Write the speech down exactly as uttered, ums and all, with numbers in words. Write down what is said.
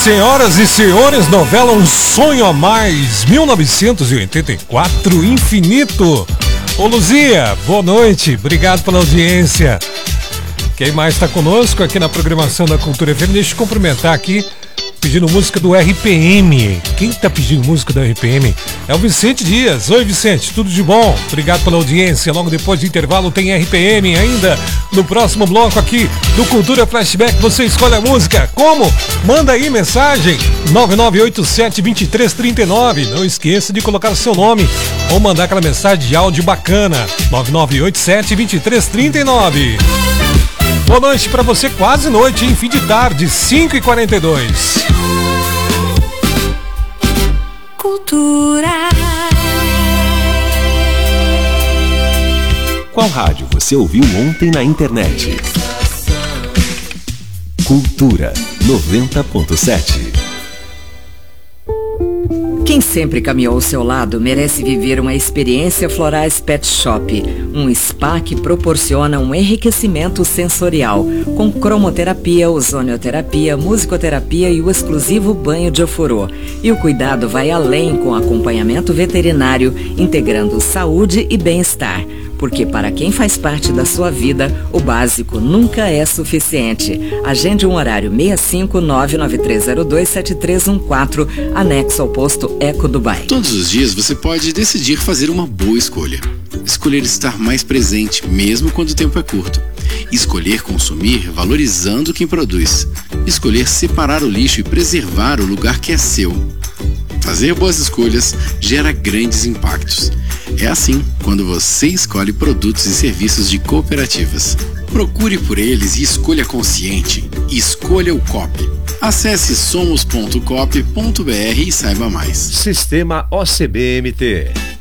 Senhoras e senhores, novela Um Sonho a Mais, mil novecentos e oitenta e quatro, Infinito. Ô Luzia, boa noite, obrigado pela audiência. Quem mais está conosco aqui na programação da Cultura F M? Deixa eu cumprimentar aqui, pedindo música do R P M. Quem está pedindo música do R P M? É o Vicente Dias. Oi, Vicente, tudo de bom? Obrigado pela audiência. Logo depois do intervalo tem R P M ainda. No próximo bloco aqui do Cultura Flashback, você escolhe a música. Como? Manda aí mensagem nove nove oito sete, dois três três nove. Não esqueça de colocar o seu nome ou mandar aquela mensagem de áudio bacana. nove nove oito sete, dois três três nove. Boa noite pra você, quase noite, hein? Fim de tarde, cinco e quarenta e dois. Cultura. Qual rádio você ouviu ontem na internet? Cultura noventa ponto sete. Quem sempre caminhou ao seu lado merece viver uma experiência Florais Pet Shop, um spa que proporciona um enriquecimento sensorial, com cromoterapia, ozonioterapia, musicoterapia e o exclusivo banho de ofurô. E o cuidado vai além com acompanhamento veterinário, integrando saúde e bem-estar. Porque para quem faz parte da sua vida, o básico nunca é suficiente. Agende um horário seis cinco nove nove três zero dois sete três um quatro, anexo ao posto Eco Dubai. Todos os dias você pode decidir fazer uma boa escolha. Escolher estar mais presente, mesmo quando o tempo é curto. Escolher consumir valorizando quem produz. Escolher separar o lixo e preservar o lugar que é seu. Fazer boas escolhas gera grandes impactos. É assim quando você escolhe produtos e serviços de cooperativas. Procure por eles e escolha consciente. Escolha o Coop. Acesse somos ponto coop ponto br e saiba mais. Sistema O C B M T.